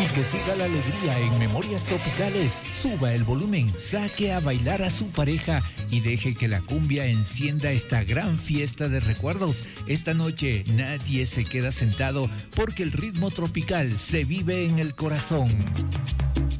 que siga la alegría en Memorias Tropicales. Suba el volumen, saque a bailar a su pareja y deje que la cumbia encienda esta gran fiesta de recuerdos. Esta noche nadie se queda sentado porque el ritmo tropical se vive en el corazón.